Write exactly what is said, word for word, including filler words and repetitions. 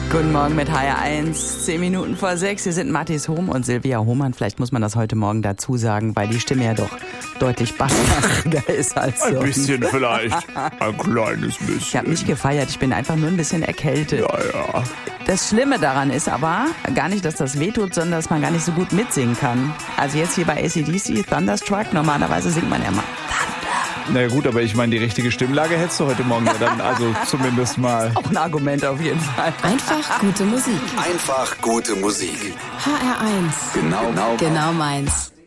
Guten Morgen mit H R eins, zehn Minuten vor sechs. Hier sind Mathis Hohm und Silvia Hohmann. Vielleicht muss man das heute Morgen dazu sagen, weil die Stimme ja doch deutlich basslaschiger ist als Ein sonst. bisschen vielleicht, ein kleines bisschen. Ich habe nicht gefeiert, ich bin einfach nur ein bisschen erkältet. Ja, ja. Das Schlimme daran ist aber gar nicht, dass das wehtut, sondern dass man gar nicht so gut mitsingen kann. Also jetzt hier bei A C D C, Thunderstruck, normalerweise singt man ja mal Na ja, gut, aber ich meine, die richtige Stimmlage hättest du heute Morgen ja dann, also zumindest mal. auch ein Argument auf jeden Fall. Einfach gute Musik. Einfach gute Musik. H R eins. Genau, genau. Genau meins.